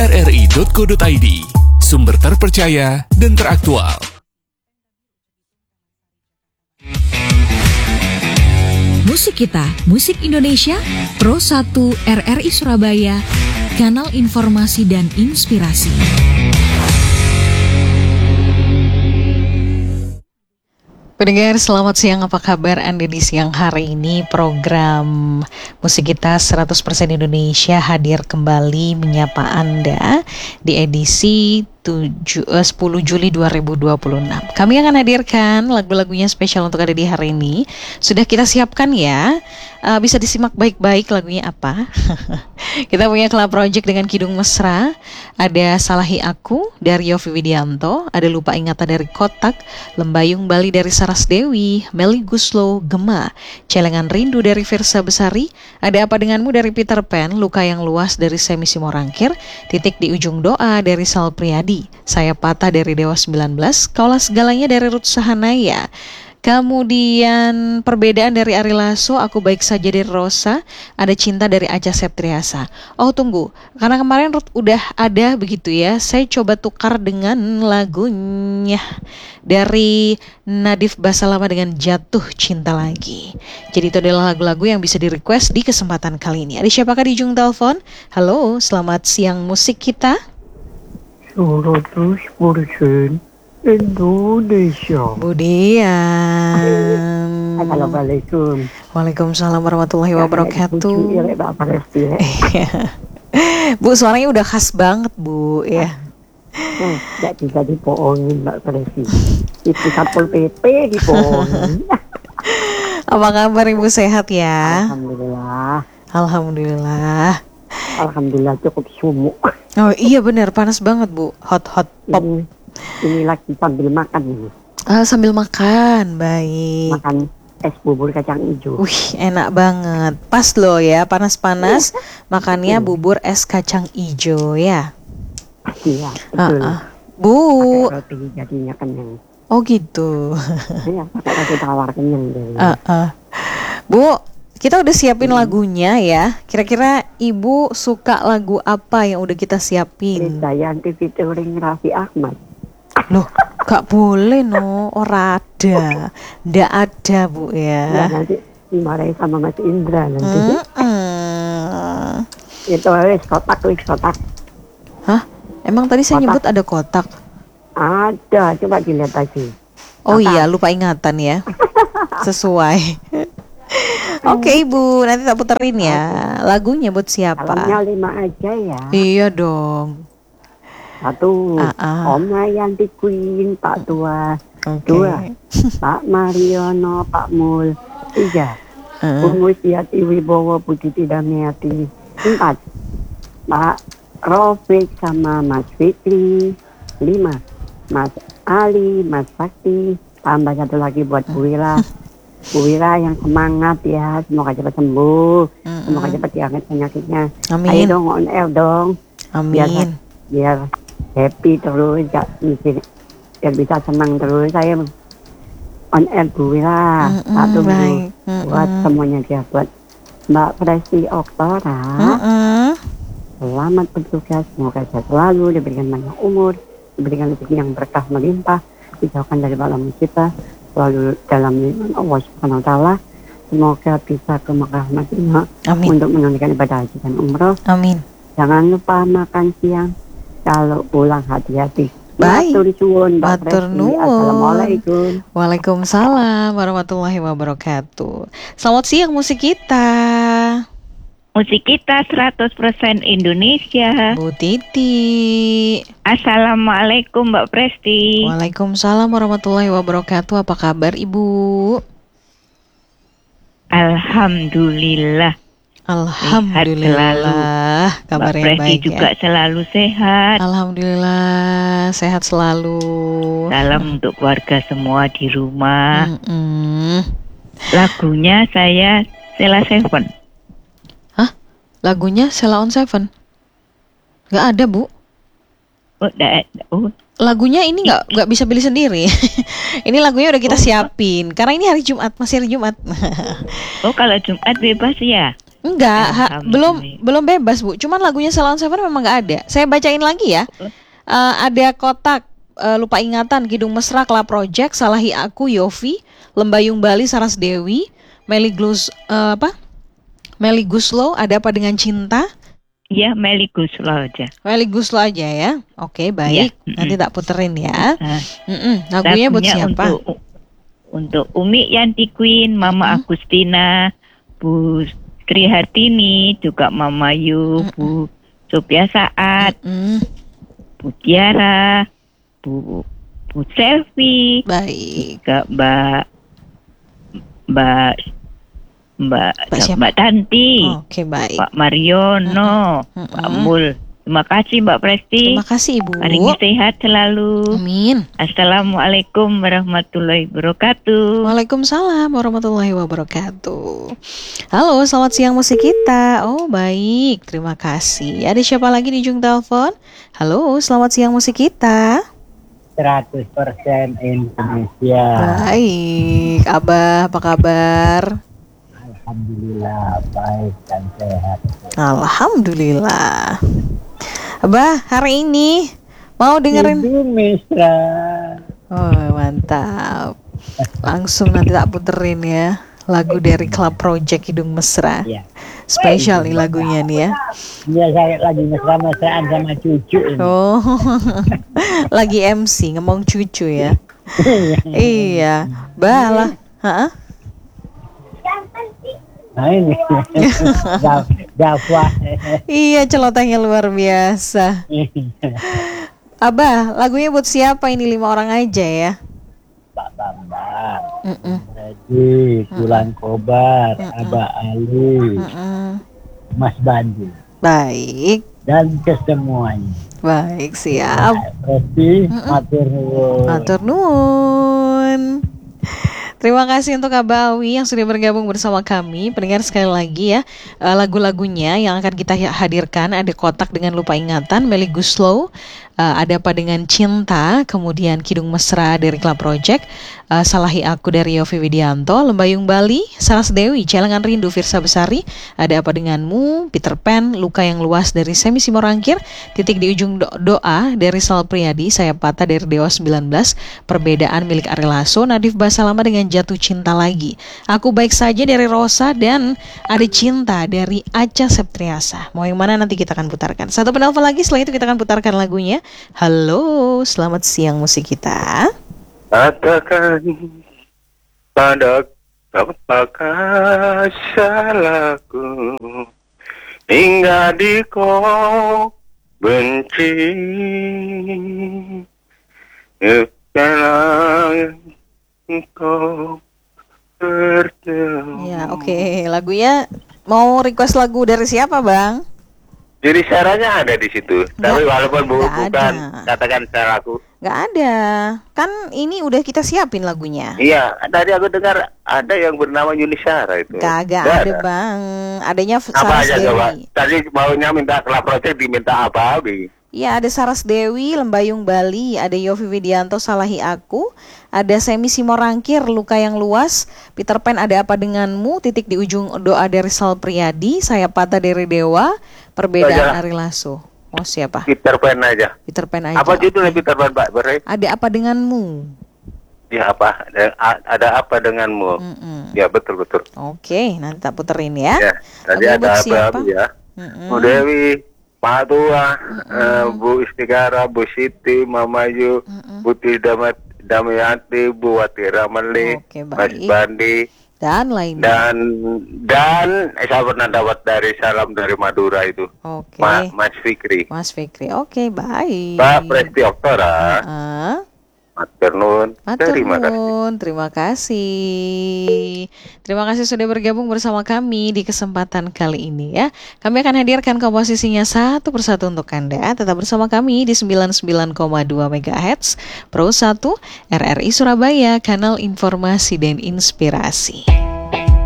rri.co.id, sumber terpercaya dan teraktual. Musik kita, musik Indonesia, Pro 1 RRI Surabaya, kanal informasi dan inspirasi. Pendengar, selamat siang, apa kabar Anda di siang hari ini? Program Musik Kita 100% Indonesia hadir kembali menyapa Anda di edisi 10 Juli 2026. Kami akan hadirkan lagu-lagunya spesial untuk ada di hari ini. Sudah kita siapkan ya. Bisa disimak baik-baik lagunya apa. Kita punya Club Project dengan Kidung Mesra. Ada Salahi Aku dari Yovie Widianto. Ada Lupa Ingatan dari Kotak. Lembayung Bali dari Saras Dewi. Melly Guslo Gema. Celengan Rindu dari Firsa Besari. Ada Apa Denganmu dari Peter Pan. Luka Yang Luas dari Semi Simorangkir. Titik di Ujung Doa dari Sal Priadi. Saya Patah dari Dewa 19, Kaulah Segalanya dari Ruth Sahanaya. Kemudian Perbedaan dari Ari Lasso, Aku Baik Saja dari Rosa, ada Cinta dari Acha Septriasa. Oh tunggu, karena kemarin Ruth udah ada begitu ya, saya coba tukar dengan lagunya dari Nadif Basalama dengan Jatuh Cinta Lagi. Jadi itu adalah lagu-lagu yang bisa di-request di kesempatan kali ini. Ada siapakah di ujung telepon? Halo, selamat siang musik kita. 100% Indonesia. Budian. Assalamualaikum. Waalaikumsalam warahmatullahi wabarakatuh. Bu, suaranya udah khas banget Bu ya. Tidak bisa dibohongin Mbak Presi. Itu Satpol PP dibohongin. Apa kabar Ibu, sehat ya? Alhamdulillah. Alhamdulillah. Alhamdulillah cukup sumuk. Oh iya benar, panas banget Bu. Hot pop. Ini lagi sambil makan ini. Sambil makan, baik. Makan es bubur kacang hijau. Wih, enak banget. Pas loh ya, panas-panas makannya bubur es kacang hijau ya. Iya, betul. Bu. Pakai roti jadinya kenyang. Oh gitu. Iya, pakai roti tawar kenyang deh. Bu, kita udah siapin lagunya ya. Kira-kira Ibu suka lagu apa yang udah kita siapin? Dayanti featuring Raffi Ahmad. Loh, gak boleh no, ora ada. Nggak ada Bu Ya ya. nanti dimarahin sama Mas Indra nanti. Itu kotak. Hah? Emang tadi saya nyebut ada kotak? Ada, coba dilihat lagi. Oh iya, lupa ingatan ya. Sesuai. Oke Ibu, nanti tak puterin ya. Lagunya buat siapa? Salamnya 5 aja ya. Iya dong. 1, Om Hayanti Queen, Pak Tua. Okay. 2, Pak Mariono, Pak Mul. 3, Umus Yati Wibowo Budi Tidamiati. 4, Pak Rofik sama Mas Fikri. 5, Mas Ali, Mas Sakti. Tambah 1 lagi buat Bu Wira. Bu Wira yang semangat ya, semoga cepat sembuh, semoga cepat diangkat penyakitnya. Amin. Ayo dong on air dong. Amin. Biar happy terus, biar bisa senang terus. Saya on air Bu Wira. Satu buat semuanya dia, buat Mbak Presti Oktora. Selamat bertugas, semoga sehat selalu, diberikan banyak umur, diberikan rezeki yang berkah melimpah, dijauhkan dari bala musibah, selalu dalam lindungan Allah Subhanahu wa taala. Semoga bisa ke Mekah Madinah untuk menunaikan ibadah haji dan umroh. Amin. Jangan lupa makan siang. Kalau pulang hati-hati. Baik. Matur nuwun. Assalamualaikum. Waalaikumsalam warahmatullahi wabarakatuh. Selamat siang musik kita. Musik kita 100% Indonesia. Bu Titi. Assalamualaikum Mbak Presti. Waalaikumsalam warahmatullahi wabarakatuh. Apa kabar Ibu? Alhamdulillah. Alhamdulillah. Kabarnya Mbak Presti baik juga ya. selalu sehat. Alhamdulillah, sehat selalu. Salam untuk keluarga semua di rumah. Lagunya saya Sheila Seven. Hah? Lagunya Sheila on Seven? Gak ada Bu. Lagunya ini nggak bisa pilih sendiri. Ini lagunya udah kita siapin karena ini hari Jumat, masih hari Jumat. Oh kalau Jumat bebas ya? Enggak, Alhamdulillah. belum bebas Bu. Cuman lagunya Salon Seven memang nggak ada. Saya bacain lagi ya. Ada kotak lupa ingatan, Kidung Mesra, Club Project, Salahi Aku, Yofi, Lembayung Bali, Saras Dewi, Meli Guslo, Ada Apa Dengan Cinta. Ya, Meli Guslo aja. Meli Guslo aja ya. Oke, baik. Ya, Nanti tak puterin ya. Nah, Lagunya buat lagunya siapa? Untuk Umi Yanti Queen, Mama Agustina, Bu Tri Hartini, juga Mama Yu, Bu Sophia Saat, Bu Tiara, Bu Selvi, Baik. juga Mbak siapa? Mbak Tanti, Oke, baik. Pak Mariono, Pak Mul. Terima kasih Mbak Presti. Terima kasih Ibu. Hari ini sehat selalu. Amin. Assalamualaikum warahmatullahi wabarakatuh. Waalaikumsalam warahmatullahi wabarakatuh. Halo, selamat siang musik kita. Oh, baik. Terima kasih. Ada siapa lagi di ujung telepon? Halo, selamat siang musik kita. 100% Indonesia. Baik. Abah, apa kabar? Alhamdulillah baik dan sehat. Alhamdulillah. Abah, hari ini mau dengerin? Ibu Mesra. Oh, mantap. Langsung nanti tak puterin ya. Lagu dari Club Project Kidung Mesra. Iya. Spesial nih lagunya nih ya. Iya, saya lagi mesra-mesraan sama cucu ini. Oh, lagi MC ngomong cucu ya. Iya, balah. Hah? Nah ini Java. Iya, celotehnya luar biasa. Abah, lagunya buat siapa ini? 5 orang aja ya. Pak Bambang, Haji, Bulan Kobar, Abah Ali, Mas Bandi, Baik, dan kesemuanya. baik, siap. Presti, matur nuwun. Matur nuwun. Terima kasih untuk Abah Awi yang sudah bergabung bersama kami. Pendengar sekali lagi ya, lagu-lagunya yang akan kita hadirkan ada Kotak dengan Lupa Ingatan, Meli Guslo, Ada Apa Dengan Cinta, kemudian Kidung Mesra dari Club Project, Salahi Aku dari Yofi Widianto, Lembayung Bali, Saras Dewi, Celengan Rindu Firsa Besari, Ada Apa Denganmu, Peter Pan, Luka Yang Luas dari Semi Simorangkir, Titik di Ujung Doa dari Sal Priadi, Saya Patah dari Dewa 19, Perbedaan milik Ari Lasso, Nadif Basalama dengan Jatuh Cinta Lagi, Aku Baik Saja dari Rosa, dan Ada Cinta dari Acha Septriasa. Mau yang mana nanti kita akan putarkan. Satu penelpon lagi, setelah itu kita akan putarkan lagunya. Halo, selamat siang musik kita. Katakan pada apakah salahku hingga di kau benci karena engkau bertemu. Ya, oke. Lagunya mau request lagu dari siapa, Bang? Jadi syaratnya ada di situ. Tapi walaupun bukan ada. katakan salahku. Nggak ada. Kan ini udah kita siapin lagunya. Iya, tadi aku dengar ada yang bernama Yunisara itu. Kagak Nggak ada, Bang. Adanya Apa Saras aja coba? Dewi. Tadi maunya minta Club Project diminta apa, Abi? Iya, ada Saras Dewi, Lembayung Bali, ada Yofi Widianto, Salahi Aku, ada Semi Simorangkir, Luka Yang Luas, Peter Pan, Ada Apa Denganmu, Titik di Ujung Doa dari Sal Priadi, Saya Patah dari Dewa, Perbedaan Ari Lasso. Mau siapa? Peter Pan aja. Peter Pan aja. Apa judulnya oke. Peter Pan, Pak? Ada Apa Denganmu. Ya apa? Ada apa denganmu? Ya betul. Oke, nanti tak puterin ya. Ya, tadi Lagunya ada buat apa siapa? Abi ya? Bu Dewi, Pak Tua, Bu Istigara, Bu Siti, Mama Yu, Bu Damayanti, Bu Wati Ramali, Oke, Mas baik. Bandi, Dan lainnya. dan saya pernah dapat dari salam dari Madura itu, Oke. Mas Fikri, Mas Fikri. Oke, baik. Pak Presti Oktora, Matur nuwun. Terima kasih. Terima kasih. Terima kasih sudah bergabung bersama kami di kesempatan kali ini ya. Kami akan hadirkan komposisinya satu persatu untuk Anda. Tetap bersama kami di 99,2 MHz Pro 1 RRI Surabaya, kanal informasi dan inspirasi.